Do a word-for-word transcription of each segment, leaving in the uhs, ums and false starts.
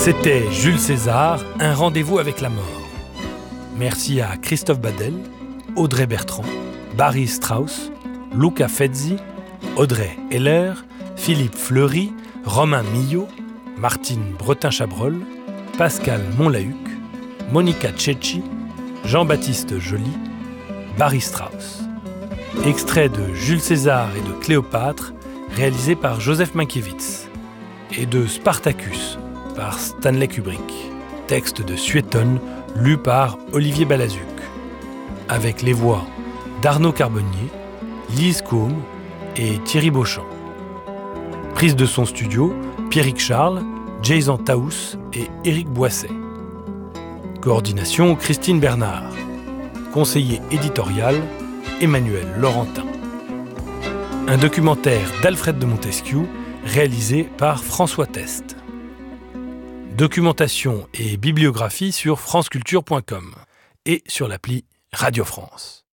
C'était Jules César, un rendez-vous avec la mort. Merci à Christophe Badel, Audrey Bertrand, Barry Strauss, Luca Fezzi, Audrey Heller, Philippe Fleury, Romain Millot, Martine Bretin-Chabrol, Pascal Monlahuc, Monica Cecchi, Jean-Baptiste Joly, Barry Strauss. Extrait de Jules César et de Cléopâtre, réalisé par Joseph Mankiewicz, et de Spartacus, par Stanley Kubrick. Texte de Suétone, lu par Olivier Balazuc, avec les voix d'Arnaud Carbonnier, Lise Côme et Thierry Beauchamp. Prise de son studio, Pierrick Charles, Jason Taous et Éric Boisset. Coordination, Christine Bernard. Conseiller éditorial, Emmanuel Laurentin. Un documentaire d'Alfred de Montesquieu, réalisé par François Test. Documentation et bibliographie sur franceculture point com et sur l'appli Radio France.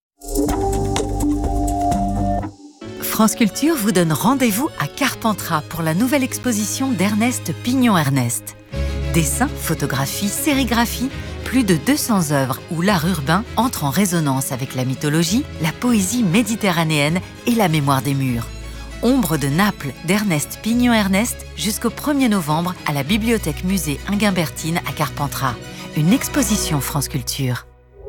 France Culture vous donne rendez-vous à Carpentras pour la nouvelle exposition d'Ernest Pignon-Ernest. Dessins, photographies, sérigraphies, plus de deux cents œuvres où l'art urbain entre en résonance avec la mythologie, la poésie méditerranéenne et la mémoire des murs. Ombre de Naples d'Ernest Pignon-Ernest jusqu'au premier novembre à la Bibliothèque Musée Inguimbertine à Carpentras. Une exposition France Culture.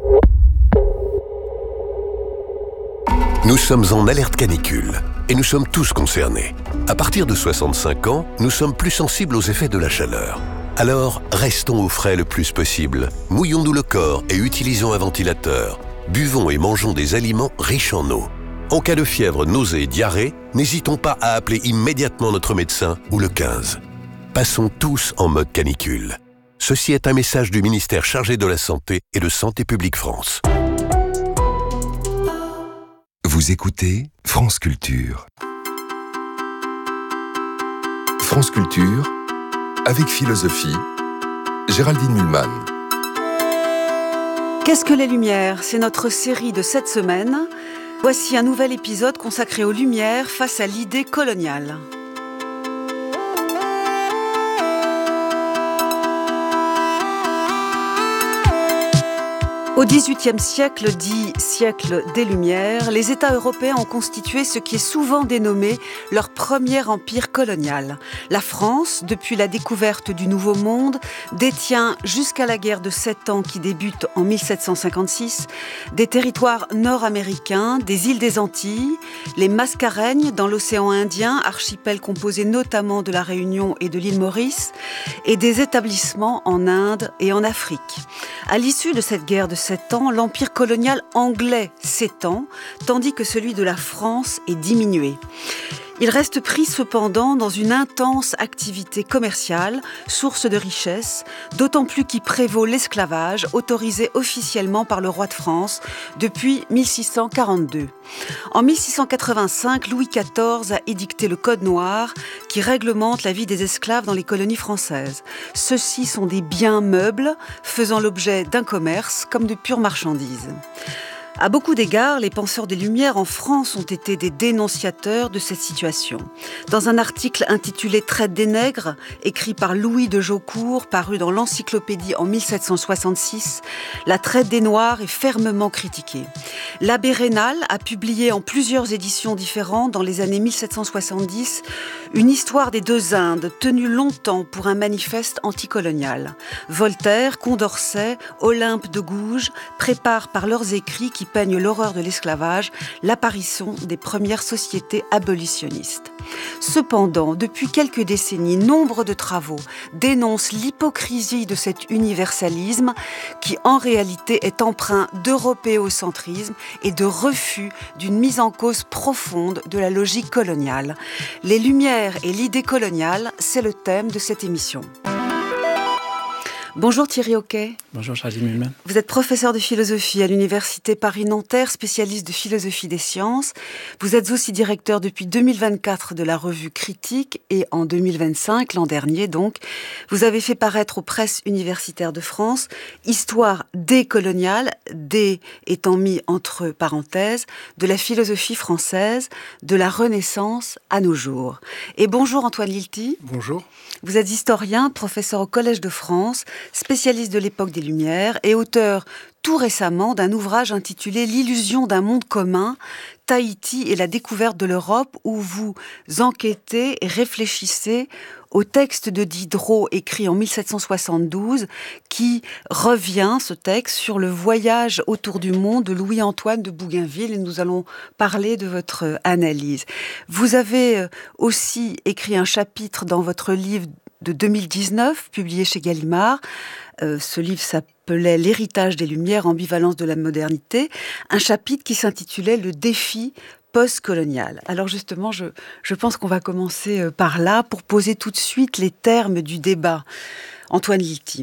Nous sommes en alerte canicule et nous sommes tous concernés. À partir de soixante-cinq ans, nous sommes plus sensibles aux effets de la chaleur. Alors, restons au frais le plus possible. Mouillons-nous le corps et utilisons un ventilateur. Buvons et mangeons des aliments riches en eau. En cas de fièvre, nausée et diarrhée, n'hésitons pas à appeler immédiatement notre médecin ou le quinze. Passons tous en mode canicule. Ceci est un message du ministère chargé de la Santé et de Santé publique France. Vous écoutez France Culture. France Culture, avec philosophie, Géraldine Mühlmann. Qu'est-ce que les Lumières ? C'est notre série de cette semaine. Voici un nouvel épisode consacré aux Lumières face à l'idée coloniale. Au dix-huitième siècle, dit siècle des Lumières, les États européens ont constitué ce qui est souvent dénommé leur premier empire colonial. La France, depuis la découverte du Nouveau Monde, détient jusqu'à la guerre de Sept Ans qui débute en mille sept cent cinquante-six, des territoires nord-américains, des îles des Antilles, les Mascareignes dans l'océan Indien, archipel composé notamment de la Réunion et de l'île Maurice, et des établissements en Inde et en Afrique. À l'issue de cette guerre de Sept Ans, l'empire colonial anglais s'étend, tandis que celui de la France est diminué. Il reste pris cependant dans une intense activité commerciale, source de richesse, d'autant plus qu'y prévaut l'esclavage, autorisé officiellement par le roi de France depuis mille six cent quarante-deux. En mille six cent quatre-vingt-cinq, Louis quatorze a édicté le Code noir qui réglemente la vie des esclaves dans les colonies françaises. Ceux-ci sont des biens meubles faisant l'objet d'un commerce comme de pures marchandises. À beaucoup d'égards, les penseurs des Lumières en France ont été des dénonciateurs de cette situation. Dans un article intitulé « Traite des nègres », écrit par Louis de Jaucourt, paru dans l'Encyclopédie en mille sept cent soixante-six, la traite des Noirs est fermement critiquée. L'abbé Raynal a publié en plusieurs éditions différentes, dans les années mille sept cent soixante-dix, une histoire des deux Indes, tenue longtemps pour un manifeste anticolonial. Voltaire, Condorcet, Olympe de Gouges préparent par leurs écrits qui peignent l'horreur de l'esclavage, l'apparition des premières sociétés abolitionnistes. Cependant, depuis quelques décennies, nombre de travaux dénoncent l'hypocrisie de cet universalisme qui, en réalité, est empreint d'européocentrisme et de refus d'une mise en cause profonde de la logique coloniale. Les Lumières et l'idée coloniale, c'est le thème de cette émission. Bonjour Thierry Hoquet. Bonjour Géraldine Mühlmann. Vous êtes professeur de philosophie à l'université Paris-Nanterre, spécialiste de philosophie des sciences. Vous êtes aussi directeur depuis deux mille vingt-quatre de la revue Critique et en deux mille vingt-cinq, l'an dernier donc, vous avez fait paraître aux presses universitaires de France Histoire décoloniale, dé étant mis entre parenthèses, de la philosophie française, de la Renaissance à nos jours. Et bonjour Antoine Lilti. Bonjour. Vous êtes historien, professeur au Collège de France, spécialiste de l'époque des Lumières et auteur tout récemment d'un ouvrage intitulé « L'illusion d'un monde commun, Tahiti et la découverte de l'Europe » où vous enquêtez et réfléchissez au texte de Diderot écrit en mille sept cent soixante-douze qui revient, ce texte, sur le voyage autour du monde de Louis-Antoine de Bougainville et nous allons parler de votre analyse. Vous avez aussi écrit un chapitre dans votre livre de deux mille dix-neuf, publié chez Gallimard. Euh, ce livre s'appelait « L'héritage des Lumières, ambivalence de la modernité », un chapitre qui s'intitulait « Le défi post-colonial ». Alors justement, je, je pense qu'on va commencer par là pour poser tout de suite les termes du débat. Antoine Lilti.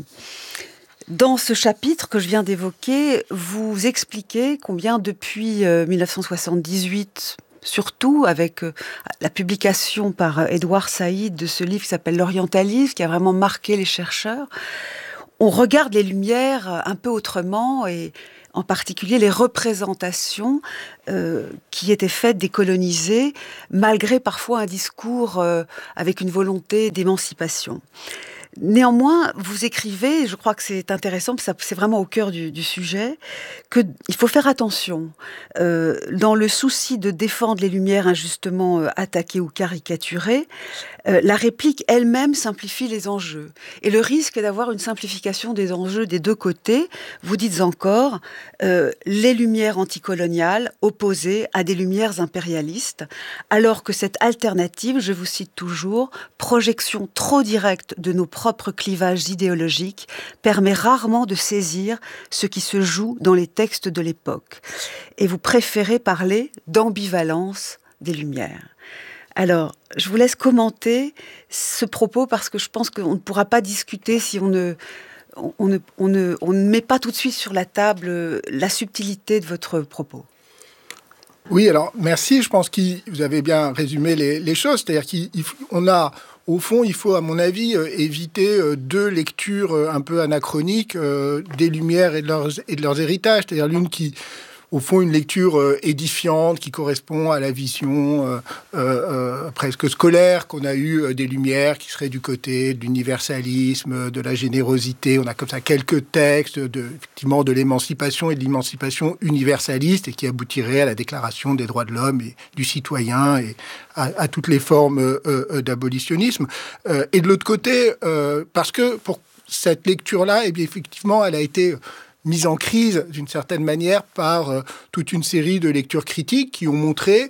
Dans ce chapitre que je viens d'évoquer, vous expliquez combien depuis euh, mille neuf cent soixante-dix-huit, surtout avec euh, la publication par euh, Édouard Saïd de ce livre qui s'appelle « L'orientalisme », qui a vraiment marqué les chercheurs, on regarde les Lumières un peu autrement et en particulier les représentations euh, qui étaient faites des colonisés, malgré parfois un discours euh, avec une volonté d'émancipation. Néanmoins, vous écrivez, et je crois que c'est intéressant, parce que c'est vraiment au cœur du, du sujet, qu'il faut faire attention. Euh, dans le souci de défendre les Lumières injustement euh, attaquées ou caricaturées, euh, la réplique elle-même simplifie les enjeux. Et le risque est d'avoir une simplification des enjeux des deux côtés. Vous dites encore, euh, les Lumières anticoloniales opposées à des Lumières impérialistes, alors que cette alternative, je vous cite toujours, projection trop directe de nos propres propre clivage idéologique permet rarement de saisir ce qui se joue dans les textes de l'époque. Et vous préférez parler d'ambivalence des Lumières. Alors, je vous laisse commenter ce propos parce que je pense qu'on ne pourra pas discuter si on ne, on ne, on ne, on ne met pas tout de suite sur la table la subtilité de votre propos. Oui, alors merci. Je pense que vous avez bien résumé les, les choses. C'est-à-dire qu'on a... Au fond, il faut, à mon avis, euh, éviter euh, deux lectures euh, un peu anachroniques euh, des Lumières et de leurs, et de leurs héritages. C'est-à-dire l'une qui, au fond, une lecture euh, édifiante qui correspond à la vision euh, euh, presque scolaire qu'on a eue euh, des Lumières, qui serait du côté de l'universalisme, de la générosité. On a comme ça quelques textes, de, effectivement, de l'émancipation et de l'émancipation universaliste et qui aboutirait à la Déclaration des droits de l'homme et du citoyen et à, à toutes les formes euh, euh, d'abolitionnisme. Euh, et de l'autre côté, euh, parce que pour cette lecture-là, eh bien, effectivement, elle a été mise en crise d'une certaine manière par euh, toute une série de lectures critiques qui ont montré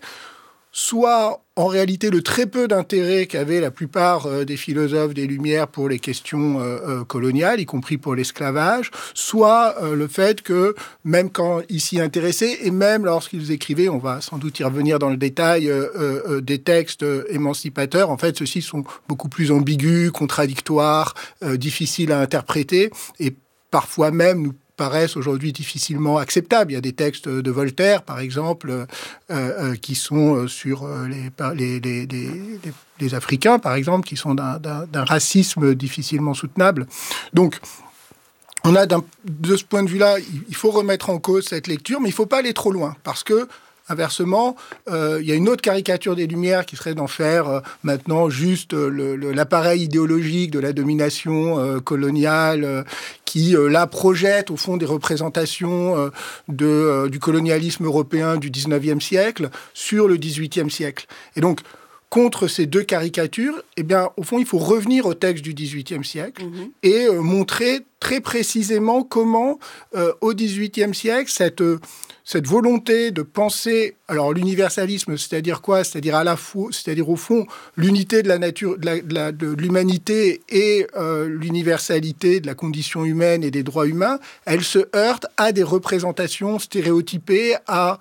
soit en réalité le très peu d'intérêt qu'avaient la plupart euh, des philosophes des Lumières pour les questions euh, euh, coloniales, y compris pour l'esclavage, soit euh, le fait que même quand ils s'y intéressaient et même lorsqu'ils écrivaient, on va sans doute y revenir dans le détail, euh, euh, des textes euh, émancipateurs, en fait ceux-ci sont beaucoup plus ambigus, contradictoires, euh, difficiles à interpréter et parfois même nous paraissent aujourd'hui difficilement acceptables. Il y a des textes de Voltaire, par exemple, euh, euh, qui sont sur les, les, les, les, les Africains, par exemple, qui sont d'un, d'un, d'un racisme difficilement soutenable. Donc, on a d'un, de ce point de vue-là, il faut remettre en cause cette lecture, mais il ne faut pas aller trop loin, parce que inversement, euh, il y a une autre caricature des Lumières qui serait d'en faire euh, maintenant juste euh, le, le, l'appareil idéologique de la domination euh, coloniale euh, qui, euh, là, projette au fond des représentations euh, de, euh, du colonialisme européen du dix-neuvième siècle sur le dix-huitième siècle. Et donc, contre ces deux caricatures, eh bien, au fond, il faut revenir au texte du dix-huitième siècle mmh. et euh, montrer très précisément comment, euh, au dix-huitième siècle, cette... Euh, cette volonté de penser, alors l'universalisme, c'est-à-dire quoi ? C'est-à-dire à la fois, c'est-à-dire au fond, l'unité de la nature, de, la, de, la, de l'humanité et euh, l'universalité de la condition humaine et des droits humains, elle se heurte à des représentations stéréotypées, à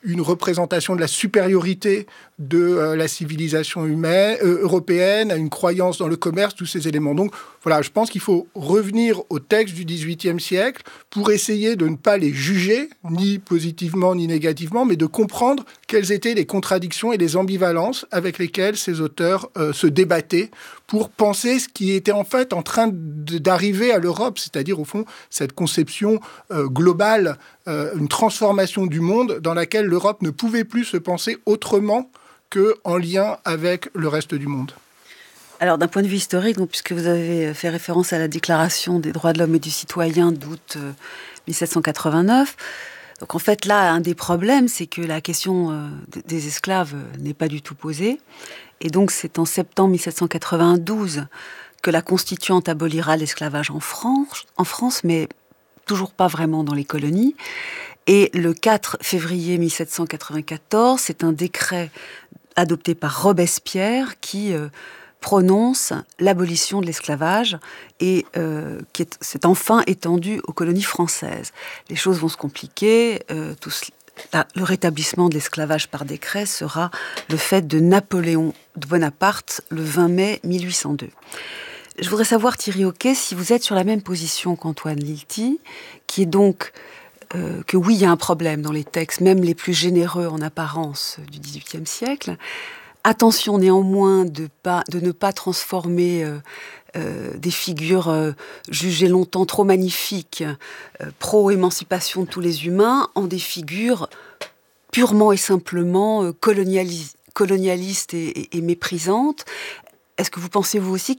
une représentation de la supériorité de euh, la civilisation humaine, euh, européenne, à une croyance dans le commerce, tous ces éléments. Donc voilà, je pense qu'il faut revenir au texte du dix-huitième siècle pour essayer de ne pas les juger, ni positivement ni négativement, mais de comprendre quelles étaient les contradictions et les ambivalences avec lesquelles ces auteurs euh, se débattaient pour penser ce qui était en fait en train de, d'arriver à l'Europe, c'est-à-dire au fond cette conception euh, globale, euh, une transformation du monde dans laquelle l'Europe ne pouvait plus se penser autrement qu'en lien avec le reste du monde. Alors, d'un point de vue historique, donc, puisque vous avez fait référence à la Déclaration des droits de l'homme et du citoyen d'août euh, dix-sept cent quatre-vingt-neuf, donc en fait, là, un des problèmes, c'est que la question euh, des esclaves euh, n'est pas du tout posée. Et donc, c'est en septembre dix-sept cent quatre-vingt-douze que la Constituante abolira l'esclavage en France, en France, mais toujours pas vraiment dans les colonies. Et le quatre février dix-sept cent quatre-vingt-quatorze, c'est un décret adopté par Robespierre qui euh, prononce l'abolition de l'esclavage et euh, qui est, c'est enfin étendu aux colonies françaises. Les choses vont se compliquer. Euh, tout, la, le rétablissement de l'esclavage par décret sera le fait de Napoléon Bonaparte le vingt mai mille huit cent deux. Je voudrais savoir, Thierry Oquet, si vous êtes sur la même position qu'Antoine Lilti, qui est donc euh, que oui, il y a un problème dans les textes, même les plus généreux en apparence du dix-huitième siècle. Attention néanmoins de, pas, de ne pas transformer euh, euh, des figures euh, jugées longtemps trop magnifiques, euh, pro-émancipation de tous les humains, en des figures purement et simplement euh, colonialis- colonialistes et, et, et méprisantes. Est-ce que vous pensez, vous aussi,